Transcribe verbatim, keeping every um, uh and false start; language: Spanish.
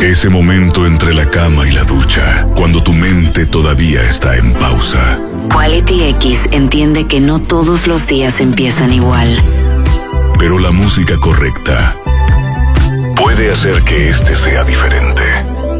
Ese momento entre la cama y la ducha, cuando tu mente todavía está en pausa. Quality X entiende que no todos los días empiezan igual. Pero la música correcta puede hacer que este sea diferente.